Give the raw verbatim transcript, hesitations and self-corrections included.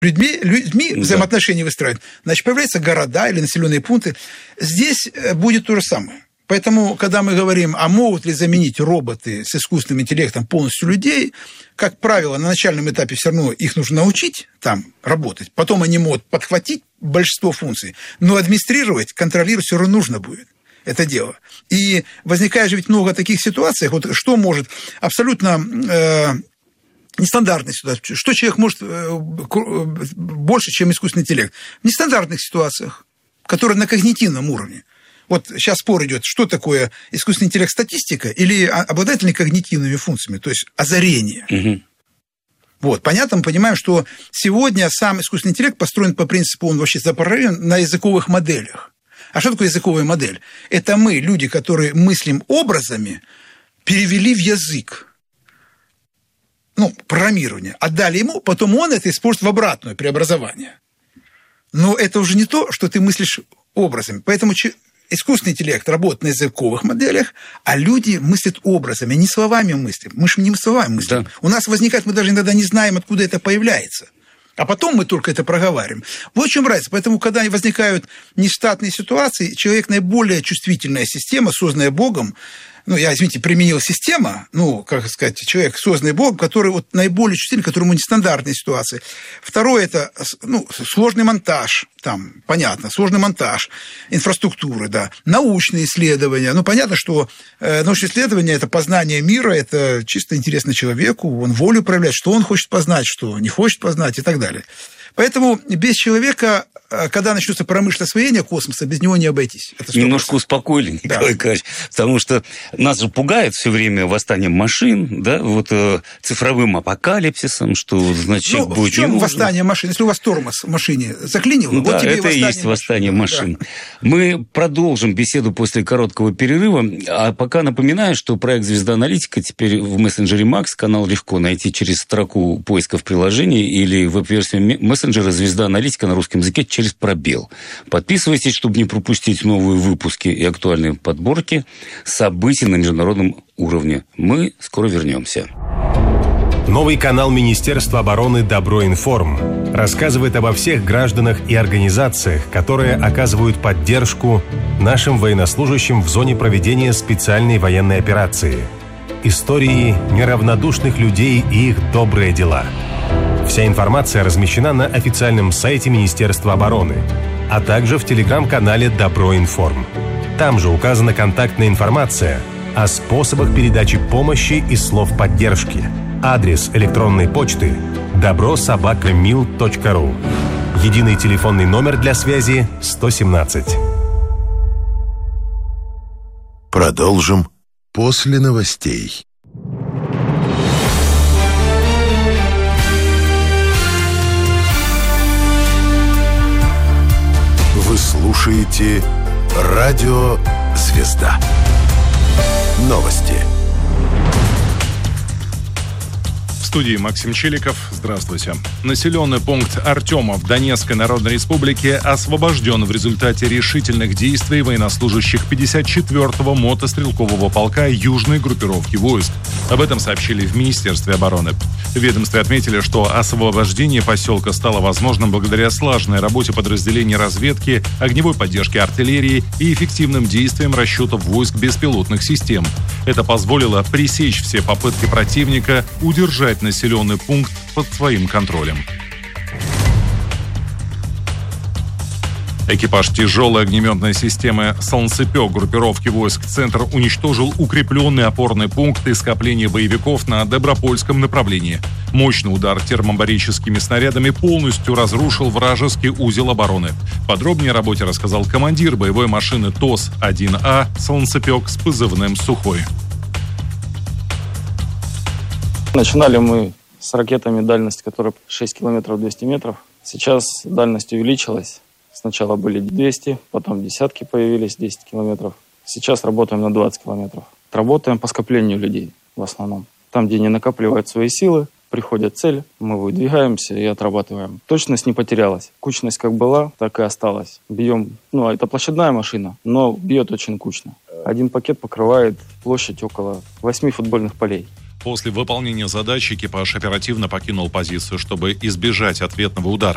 людьми, людьми да. взаимоотношения выстраивать, значит, появляются города или населенные пункты. Здесь будет то же самое. Поэтому, когда мы говорим, а могут ли заменить роботы с искусственным интеллектом полностью людей, как правило, на начальном этапе все равно их нужно научить там работать. Потом они могут подхватить большинство функций, но администрировать, контролировать все равно нужно будет это дело. И возникает же ведь много таких ситуаций, вот что может абсолютно... Э, нестандартная ситуация. Что человек может больше, чем искусственный интеллект? В нестандартных ситуациях, которые на когнитивном уровне. Вот сейчас спор идет, что такое искусственный интеллект, статистика или обладает ли когнитивными функциями, то есть озарение. Угу. Вот, понятно, мы понимаем, что сегодня сам искусственный интеллект построен по принципу, он вообще запрограммирован на языковых моделях. А что такое языковая модель? Это мы, люди, которые мыслим образами, перевели в язык. Ну, программирование, отдали ему, потом он это использует в обратное преобразование. Но это уже не то, что ты мыслишь образами. Поэтому искусственный интеллект работает на языковых моделях, а люди мыслят образами, не словами мыслим. Мы же не словами мыслим. Да. У нас возникает, мы даже иногда не знаем, откуда это появляется. А потом мы только это проговариваем. Вот в чем разница. Поэтому, когда возникают нештатные ситуации, человек наиболее чувствительная система, созданная Богом, ну, я, извините, применил система, ну, как сказать, человек, созданный Богом, который вот наиболее чувствительный, которому нестандартные ситуации. Второе – это, ну, сложный монтаж, там, понятно, сложный монтаж инфраструктуры, да, научные исследования. Ну, понятно, что э, научные исследования – это познание мира, это чисто интересно человеку, он волю проявляет, что он хочет познать, что не хочет познать и так далее. Поэтому без человека, когда начнется промышленное освоение космоса, без него не обойтись. Это немножко успокоили, Николай да. Николаевич, потому что нас же пугает все время восстанием машин, да, вот э, цифровым апокалипсисом, что, значит, ну, будет в чем не восстание машин? Если у вас тормоз в машине заклинило, ну, вот да, тебе это и есть восстание машин. Да. Мы продолжим беседу после короткого перерыва, а пока напоминаю, что проект «Звезда Аналитика» теперь в мессенджере Макс, канал легко найти через строку поиска в приложении или веб-версию мессенджера «Звезда Аналитика» на русском языке через пробел. Подписывайтесь, чтобы не пропустить новые выпуски и актуальные подборки событий на международном уровне. Мы скоро вернемся. Новый канал Министерства обороны «Добро-Информ» рассказывает обо всех гражданах и организациях, которые оказывают поддержку нашим военнослужащим в зоне проведения специальной военной операции. Истории неравнодушных людей и их добрые дела. Вся информация размещена на официальном сайте Министерства обороны, а также в телеграм-канале «Добро-Информ». Там же указана контактная информация о способах передачи помощи и слов поддержки. Адрес электронной почты добро собака мил точка ру. Единый телефонный номер для связи сто семнадцать. Продолжим после новостей. Вы слушаете радио «Звезда». Новости. В студии Максим Чиликов. Здравствуйте. Населенный пункт Артемов Донецкой Народной Республики освобожден в результате решительных действий военнослужащих пятьдесят четвёртого мотострелкового полка южной группировки войск. Об этом сообщили в Министерстве обороны. В ведомстве отметили, что освобождение поселка стало возможным благодаря слаженной работе подразделений разведки, огневой поддержки артиллерии и эффективным действиям расчетов войск беспилотных систем. Это позволило пресечь все попытки противника удержать населенный пункт под своим контролем. Экипаж тяжелой огнеметной системы «Солнцепек» группировки войск «Центр» уничтожил укрепленный опорный пункт и скопление боевиков на Добропольском направлении. Мощный удар термобарическими снарядами полностью разрушил вражеский узел обороны. Подробнее о работе рассказал командир боевой машины ТОС один А «Солнцепек» с позывным «Сухой». Начинали мы с ракетами, дальность которой шесть километров двести метров. Сейчас дальность увеличилась. Сначала были двести, потом десятки появились, десять километров. Сейчас работаем на двадцать километров. Работаем по скоплению людей в основном. Там, где не накапливают свои силы, приходит цель, мы выдвигаемся и отрабатываем. Точность не потерялась. Кучность как была, так и осталась. Бьем, ну, это площадная машина, но бьет очень кучно. Один пакет покрывает площадь около восьми футбольных полей. После выполнения задачи экипаж оперативно покинул позицию, чтобы избежать ответного удара.